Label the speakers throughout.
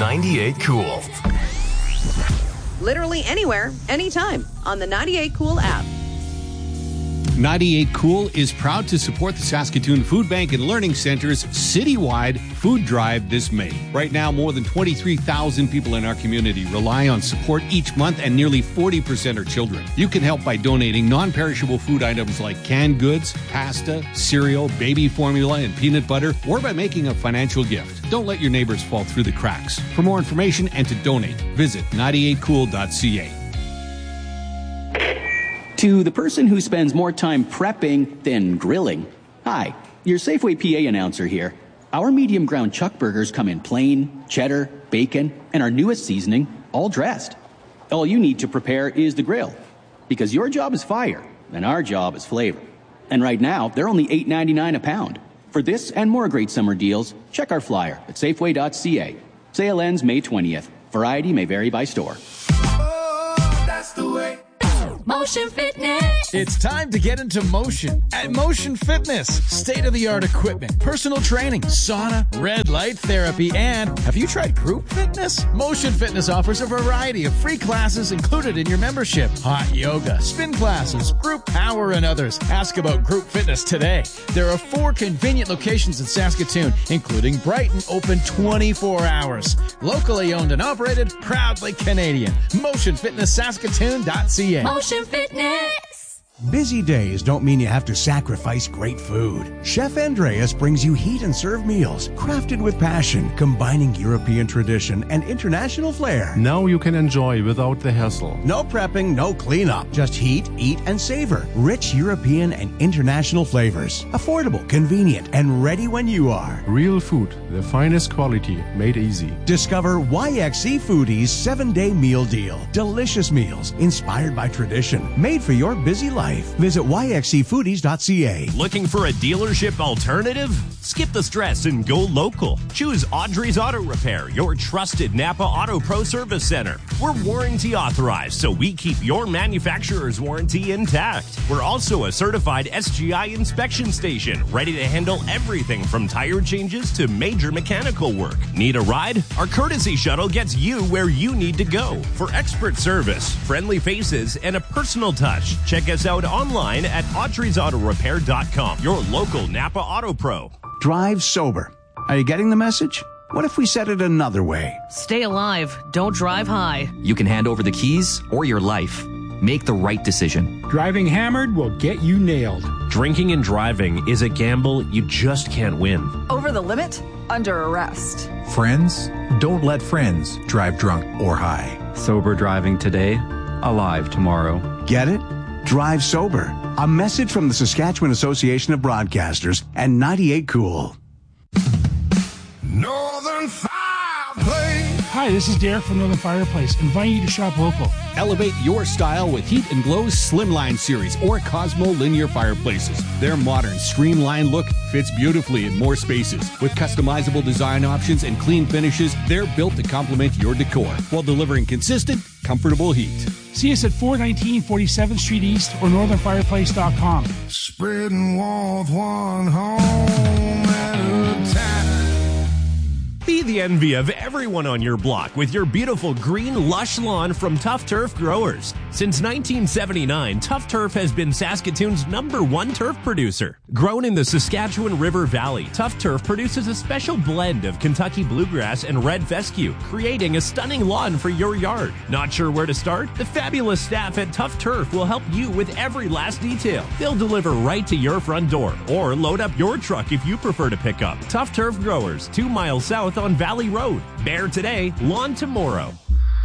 Speaker 1: 98 Cool.
Speaker 2: Literally anywhere, anytime on the 98 Cool app.
Speaker 3: 98 Cool is proud to support the Saskatoon Food Bank and Learning Center's citywide food drive this May. Right now, more than 23,000 people in our community rely on support each month, and nearly 40% are children. You can help by donating non-perishable food items like canned goods, pasta, cereal, baby formula, and peanut butter, or by making a financial gift. Don't let your neighbors fall through the cracks. For more information and to donate, visit 98cool.ca.
Speaker 4: To the person who spends more time prepping than grilling. Hi, your Safeway PA announcer here. Our medium ground chuck burgers come in plain, cheddar, bacon, and our newest seasoning, all dressed. All you need to prepare is the grill. Because your job is fire, and our job is flavor. And right now, they're only $8.99 a pound. For this and more great summer deals, check our flyer at safeway.ca. Sale ends May 20th. Variety may vary by store.
Speaker 5: Oh, that's the way.
Speaker 6: Motion Fitness.
Speaker 7: It's time to get into motion at Motion Fitness. State-of-the-art equipment, personal training, sauna, red light therapy, and have you tried group fitness? Motion Fitness offers a variety of free classes included in your membership. Hot yoga, spin classes, group power, and others. Ask about group fitness today. There are 4 convenient locations in Saskatoon, including Brighton, open 24 hours. Locally owned and operated, proudly Canadian. MotionFitnessSaskatoon.ca.
Speaker 6: Motion Fitness.
Speaker 8: Busy days don't mean you have to sacrifice great food. Chef Andreas brings you heat and serve meals crafted with passion, combining European tradition and international flair.
Speaker 9: Now you can enjoy without the hassle.
Speaker 8: No prepping, no cleanup. Just heat, eat, and savor. Rich European and international flavors. Affordable, convenient, and ready when you are.
Speaker 9: Real food, the finest quality, made easy.
Speaker 8: Discover YXC Foodie's 7-day meal deal. Delicious meals inspired by tradition, made for your busy life. Visit yxcfoodies.ca.
Speaker 10: Looking for a dealership alternative? Skip the stress and go local. Choose Audrey's Auto Repair, your trusted Napa Auto Pro Service Center. We're warranty authorized, so we keep your manufacturer's warranty intact. We're also a certified SGI inspection station, ready to handle everything from tire changes to major mechanical work. Need a ride? Our courtesy shuttle gets you where you need to go. For expert service, friendly faces, and a personal touch, check us out online at audreysautorepair.com, your local Napa Auto Pro.
Speaker 8: Drive sober. Are you getting the message? What if we said it another way?
Speaker 11: Stay alive. Don't drive high.
Speaker 12: You can hand over the keys or your life. Make the right decision.
Speaker 13: Driving hammered will get you nailed.
Speaker 10: Drinking and driving is a gamble you just can't win.
Speaker 14: Over the limit? Under arrest.
Speaker 15: Friends? Don't let friends drive drunk or high.
Speaker 16: Sober driving today, alive tomorrow.
Speaker 8: Get it? Drive sober. A message from the Saskatchewan Association of Broadcasters and 98 Cool.
Speaker 5: Northern Fireplace.
Speaker 13: Hi, this is Derek from Northern Fireplace, inviting you to shop local.
Speaker 3: Elevate your style with Heat and Glow's Slimline series or Cosmo linear fireplaces. Their modern, streamlined look fits beautifully in more spaces. With customizable design options and clean finishes, they're built to complement your decor while delivering consistent, comfortable heat.
Speaker 13: See us at 419 47th Street East or northernfireplace.com.
Speaker 5: Spreading warmth one home at a time.
Speaker 10: Be the envy of everyone on your block with your beautiful green, lush lawn from Tough Turf Growers. Since 1979, Tough Turf has been Saskatoon's #1 turf producer. Grown in the Saskatchewan River Valley, Tough Turf produces a special blend of Kentucky bluegrass and red fescue, creating a stunning lawn for your yard. Not sure where to start? The fabulous staff at Tough Turf will help you with every last detail. They'll deliver right to your front door or load up your truck if you prefer to pick up. Tough Turf Growers, 2 miles south on Valley Road. Bear today, lawn tomorrow.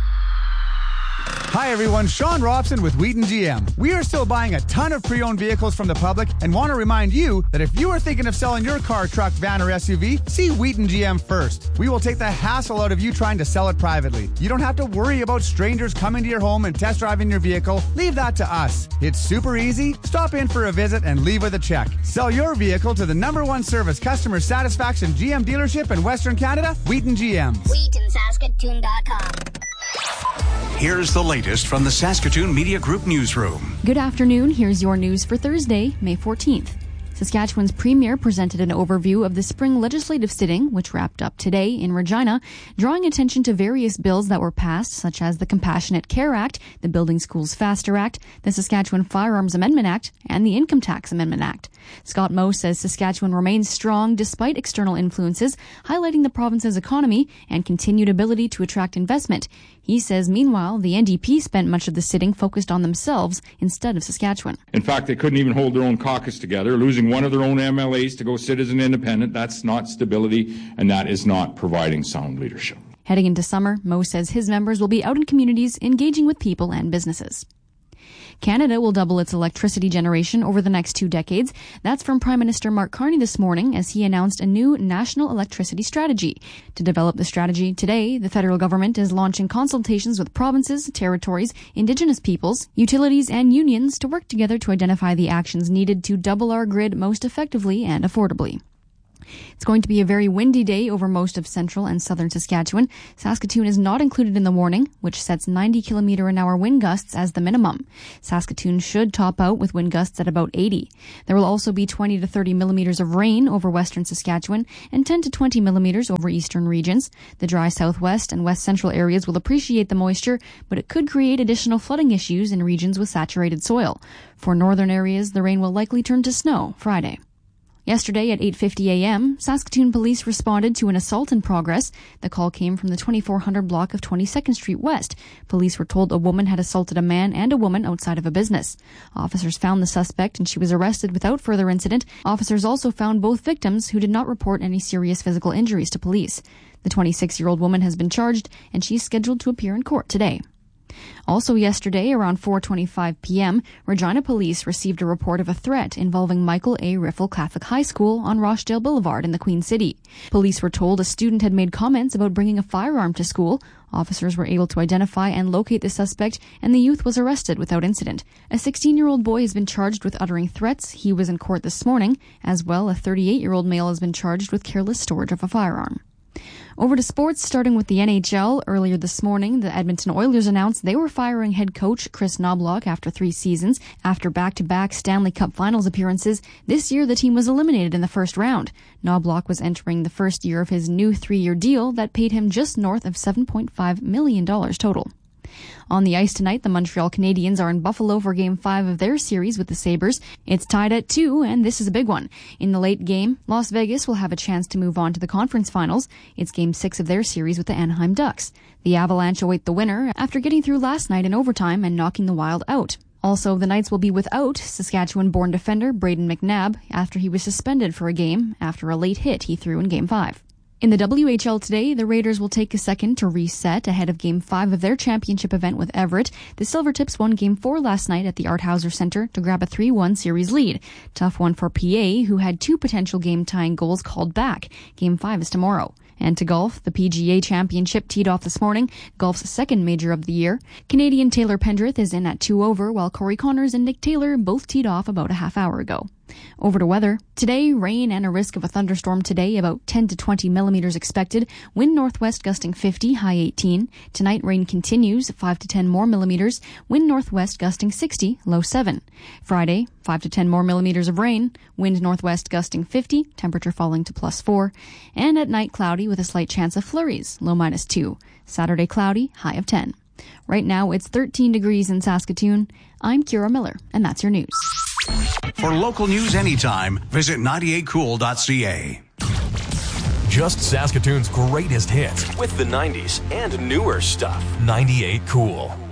Speaker 17: Hi everyone, Sean Robson with Wheaton GM. We are still buying a ton of pre-owned vehicles from the public and want to remind you that if you are thinking of selling your car, truck, van, or SUV, see Wheaton GM first. We will take the hassle out of you trying to sell it privately. You don't have to worry about strangers coming to your home and test driving your vehicle. Leave that to us. It's super easy. Stop in for a visit and leave with a check. Sell your vehicle to the #1 service customer satisfaction GM dealership in Western Canada, Wheaton GM.
Speaker 6: WheatonSaskatoon.com.
Speaker 8: Here's the latest from the Saskatoon Media Group newsroom.
Speaker 18: Good afternoon. Here's your news for Thursday, May 14th.
Speaker 1: Saskatchewan's premier presented an overview of the spring legislative sitting, which wrapped up today in Regina, drawing attention to various bills that were passed, such as the Compassionate Care Act, the Building Schools Faster Act, the Saskatchewan Firearms Amendment Act, and the Income Tax Amendment Act. Scott Moe says Saskatchewan remains strong despite external influences, highlighting the province's economy and continued ability to attract investment. He says, meanwhile, the NDP spent much of the sitting focused on themselves instead of Saskatchewan.
Speaker 18: In fact, they couldn't even hold their own caucus together, losing one of their own MLAs to go sit as an independent. That's not stability, and that is not providing sound leadership.
Speaker 1: Heading into summer, Moe says his members will be out in communities engaging with people and businesses. Canada will double its electricity generation over the next 2 decades. That's from Prime Minister Mark Carney this morning as he announced a new national electricity strategy. To develop the strategy today, the federal government is launching consultations with provinces, territories, Indigenous peoples, utilities, and unions to work together to identify the actions needed to double our grid most effectively and affordably. It's going to be a very windy day over most of central and southern Saskatchewan. Saskatoon is not included in the warning, which sets 90-kilometer-an-hour wind gusts as the minimum. Saskatoon should top out with wind gusts at about 80. There will also be 20 to 30 millimeters of rain over western Saskatchewan and 10 to 20 millimeters over eastern regions. The dry southwest and west central areas will appreciate the moisture, but it could create additional flooding issues in regions with saturated soil. For northern areas, the rain will likely turn to snow Friday. Yesterday at 8:50 a.m., Saskatoon police responded to an assault in progress. The call came from the 2400 block of 22nd Street West. Police were told a woman had assaulted a man and a woman outside of a business. Officers found the suspect and she was arrested without further incident. Officers also found both victims who did not report any serious physical injuries to police. The 26-year-old woman has been charged and she's scheduled to appear in court today. Also yesterday, around 4:25 p.m., Regina police received a report of a threat involving Michael A. Riffle Catholic High School on Rochdale Boulevard in the Queen City. Police were told a student had made comments about bringing a firearm to school. Officers were able to identify and locate the suspect, and the youth was arrested without incident. A 16-year-old boy has been charged with uttering threats. He was in court this morning. As well, a 38-year-old male has been charged with careless storage of a firearm. Over to sports, starting with the NHL. Earlier this morning, the Edmonton Oilers announced they were firing head coach Chris Knobloch after 3 seasons. After back-to-back Stanley Cup Finals appearances, this year the team was eliminated in the first round. Knobloch was entering the first year of his new 3-year deal that paid him just north of $7.5 million total. On the ice tonight, the Montreal Canadiens are in Buffalo for Game 5 of their series with the Sabres. It's tied at 2, and this is a big one. In the late game, Las Vegas will have a chance to move on to the conference finals. It's Game 6 of their series with the Anaheim Ducks. The Avalanche await the winner after getting through last night in overtime and knocking the Wild out. Also, the Knights will be without Saskatchewan-born defender Braden McNabb after he was suspended for a game after a late hit he threw in Game 5. In the WHL today, the Raiders will take a second to reset ahead of Game 5 of their championship event with Everett. The Silvertips won Game 4 last night at the Art Hauser Center to grab a 3-1 series lead. Tough one for PA, who had 2 potential game-tying goals called back. Game 5 is tomorrow. And to golf, the PGA Championship teed off this morning, golf's second major of the year. Canadian Taylor Pendrith is in at 2 over, while Corey Connors and Nick Taylor both teed off about a half hour ago. Over to weather. Today, rain and a risk of a thunderstorm today, about 10 to 20 millimeters expected. Wind northwest gusting 50, high 18. Tonight, rain continues, 5 to 10 more millimeters. Wind northwest gusting 60, low 7. Friday, 5 to 10 more millimeters of rain. Wind northwest gusting 50, temperature falling to +4. And at night, cloudy with a slight chance of flurries, low -2. Saturday, cloudy, high of 10. Right now, it's 13 degrees in Saskatoon. I'm Kira Miller, and that's your news.
Speaker 19: For local news anytime, visit 98cool.ca.
Speaker 20: Just Saskatoon's greatest hits with the 90s and newer stuff. 98 Cool.